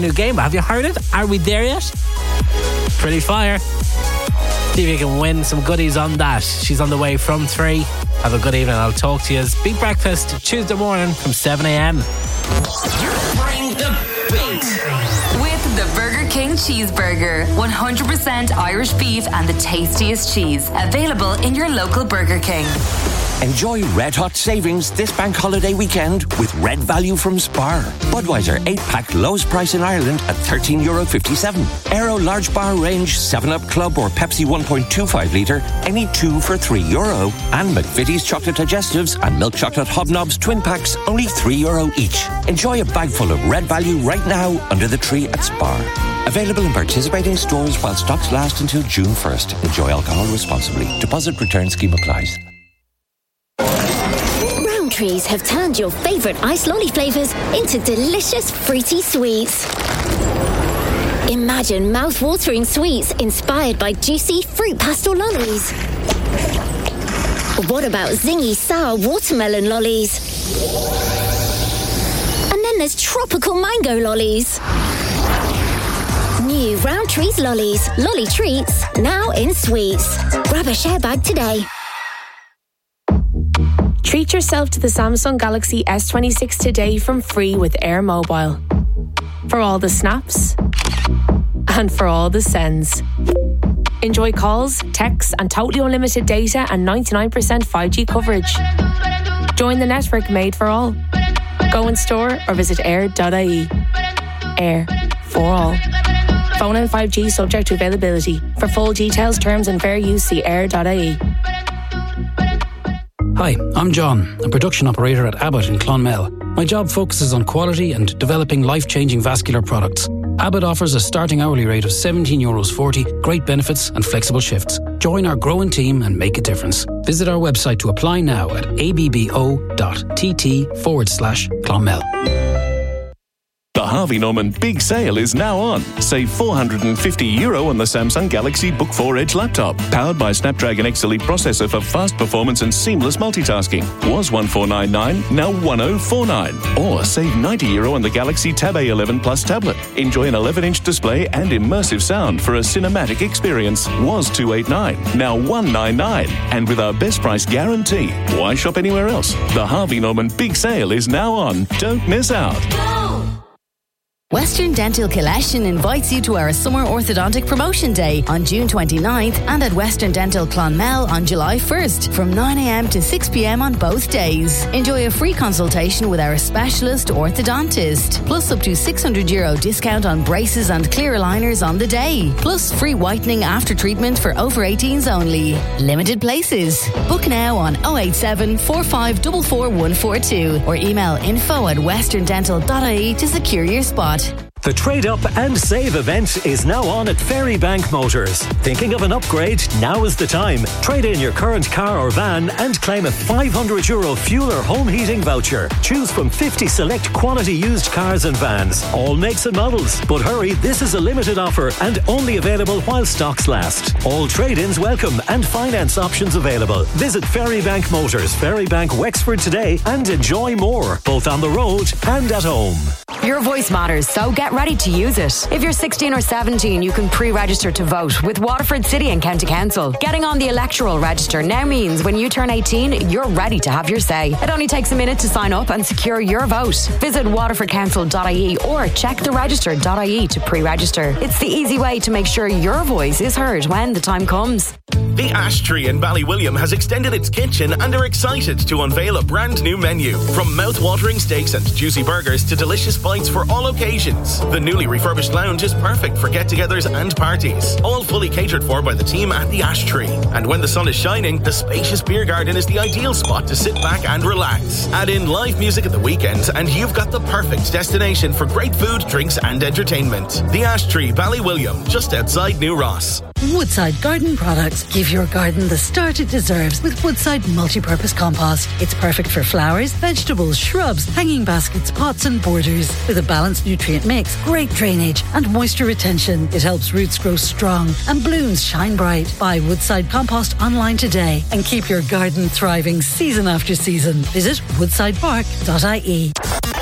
brand new game. Have you heard it? Are we there yet? Pretty fire. See if you can win some goodies on that. She's on the way from 3. Have a good evening. I'll talk to you. Big breakfast Tuesday morning from 7 a.m. Bring the beat. With the Burger King Cheeseburger. 100% Irish beef and the tastiest cheese. Available in your local Burger King. Enjoy red hot savings this bank holiday weekend with Red Value from Spar. Budweiser 8-pack lowest price in Ireland at €13.57. Aero large bar range 7-Up Club or Pepsi 1.25 litre, any 2 for €3. And McVitie's chocolate digestives and milk chocolate hobnobs twin packs, only €3 each. Enjoy a bag full of Red Value right now under the tree at Spar. Available in participating stores while stocks last until June 1st. Enjoy alcohol responsibly. Deposit return scheme applies. Rowntrees have turned your favourite iced lolly flavours into delicious fruity sweets. Imagine mouth-watering sweets inspired by juicy fruit pastel lollies. What about zingy sour watermelon lollies? And then there's tropical mango lollies. New Rowntrees lollies, lolly treats, now in sweets. Grab a share bag today. Treat yourself to the Samsung Galaxy S26 today from Free with Air Mobile. For all the snaps and for all the sends. Enjoy calls, texts and totally unlimited data and 99% 5G coverage. Join the network made for all. Go in store or visit air.ie. Air for all. Phone and 5G subject to availability. For full details, terms and fair use, see air.ie. Hi, I'm John, a production operator at Abbott in Clonmel. My job focuses on quality and developing life-changing vascular products. Abbott offers a starting hourly rate of €17.40, great benefits and flexible shifts. Join our growing team and make a difference. Visit our website to apply now at abbo.tt/Clonmel. The Harvey Norman Big Sale is now on. Save €450 on the Samsung Galaxy Book 4 Edge laptop. Powered by Snapdragon X Elite processor for fast performance and seamless multitasking. Was $1,499, now $1,049. Or save €90 on the Galaxy Tab A11 Plus tablet. Enjoy an 11-inch display and immersive sound for a cinematic experience. Was $289, now $199. And with our best price guarantee, why shop anywhere else? The Harvey Norman Big Sale is now on. Don't miss out. Western Dental Collection invites you to our Summer Orthodontic Promotion Day on June 29th and at Western Dental Clonmel on July 1st from 9 a.m. to 6 p.m. on both days. Enjoy a free consultation with our specialist orthodontist, plus up to €600 discount on braces and clear aligners on the day, plus free whitening after treatment for over 18s only. Limited places. Book now on 087 4544 142 or email info@westerndental.ie to secure your spot. The Trade Up and Save event is now on at Ferrybank Motors. Thinking of an upgrade? Now is the time. Trade in your current car or van and claim a €500 fuel or home heating voucher. Choose from 50 select quality used cars and vans, all makes and models. But hurry, this is a limited offer and only available while stocks last. All trade-ins welcome and finance options available. Visit Ferrybank Motors, Ferrybank Wexford today and enjoy more, both on the road and at home. Your voice matters, so get ready to use it. If you're 16 or 17, you can pre-register to vote with Waterford City and County Council. Getting on the electoral register now means when you turn 18, you're ready to have your say. It only takes a minute to sign up and secure your vote. Visit waterfordcouncil.ie or check the register.ie to pre-register. It's the easy way to make sure your voice is heard when the time comes. The Ash Tree in Ballywilliam has extended its kitchen and are excited to unveil a brand new menu. From mouth-watering steaks and juicy burgers to delicious bites for all occasions. The newly refurbished lounge is perfect for get-togethers and parties. All fully catered for by the team at the Ash Tree. And when the sun is shining, the spacious beer garden is the ideal spot to sit back and relax. Add in live music at the weekend and you've got the perfect destination for great food, drinks and entertainment. The Ash Tree, Ballywilliam, just outside New Ross. Woodside Garden Products. Give your garden the start it deserves with Woodside Multi-Purpose Compost. It's perfect for flowers, vegetables, shrubs, hanging baskets, pots and borders. With a balanced nutrient mix, great drainage and moisture retention. It helps roots grow strong and blooms shine bright. Buy Woodside Compost online today and keep your garden thriving season after season. Visit woodsidepark.ie.